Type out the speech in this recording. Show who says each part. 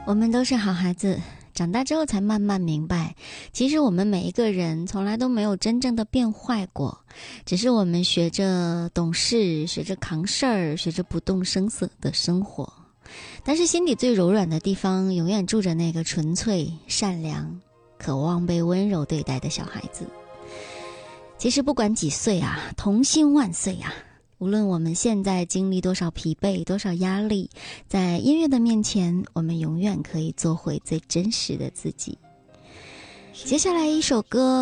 Speaker 1: 我们都是好孩子，长大之后才慢慢明白，其实我们每一个人从来都没有真正的变坏过，只是我们学着懂事，学着扛事儿，学着不动声色的生活。但是心底最柔软的地方，永远住着那个纯粹、善良、渴望被温柔对待的小孩子。其实不管几岁啊，童心万岁啊！无论我们现在经历多少疲惫，多少压力，在音乐的面前，我们永远可以做回最真实的自己。接下来一首歌